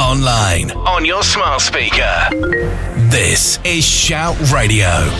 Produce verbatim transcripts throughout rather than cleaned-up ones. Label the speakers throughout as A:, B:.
A: online, on your smart speaker. This is Shout Radio.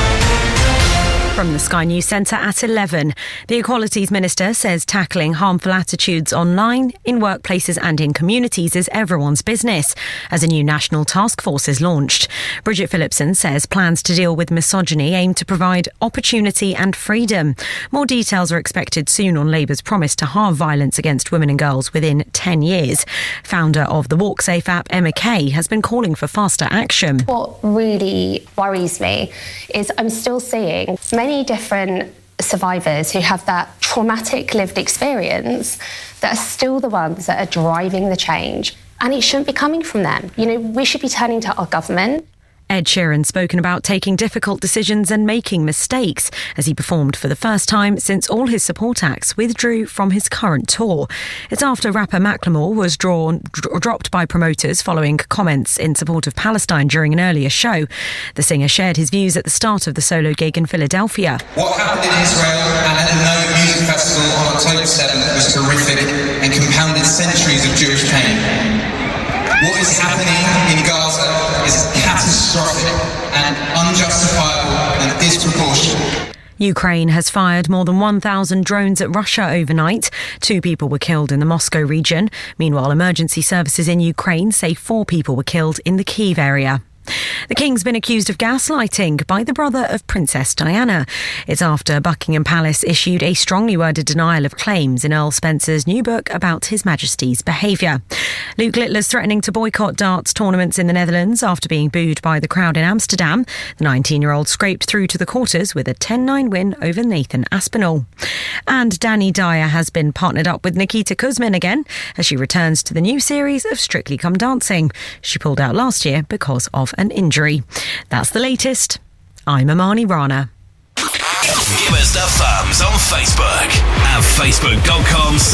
B: From the Sky News Centre at eleven, the Equalities Minister says tackling harmful attitudes online, in workplaces and in communities is everyone's business, as a new national task force is launched. Bridget Phillipson says plans to deal with misogyny aim to provide opportunity and freedom. More details are expected soon on Labour's promise to halve violence against women and girls within ten years. Founder of the WalkSafe app, Emma Kay, has been calling for faster action.
C: What really worries me is I'm still seeing many different survivors who have that traumatic lived experience that are still the ones that are driving the change, and it shouldn't be coming from them. You know, we should be turning to our government.
B: Ed Sheeran spoken about taking difficult decisions and making mistakes as he performed for the first time since all his support acts withdrew from his current tour. It's after rapper Macklemore was drawn, dro- dropped by promoters following comments in support of Palestine during an earlier show. The singer shared his views at the start of the solo gig in Philadelphia.
D: What happened in Israel and at the Nova Music Festival on October seventh was horrific and compounded centuries of Jewish pain. What is happening in Gaza is catastrophic and unjustifiable and disproportionate.
B: Ukraine has fired more than one thousand drones at Russia overnight. Two people were killed in the Moscow region. Meanwhile, emergency services in Ukraine say four people were killed in the Kyiv area. The King's been accused of gaslighting by the brother of Princess Diana. It's after Buckingham Palace issued a strongly worded denial of claims in Earl Spencer's new book about His Majesty's behaviour. Luke Littler's threatening to boycott darts tournaments in the Netherlands after being booed by the crowd in Amsterdam. The nineteen-year-old scraped through to the quarters with a ten nine win over Nathan Aspinall. And Danny Dyer has been partnered up with Nikita Kuzmin again as she returns to the new series of Strictly Come Dancing. She pulled out last year because of an injury. That's the latest. I'm Amani Rana.
A: Give us the thumbs on Facebook at facebook dot com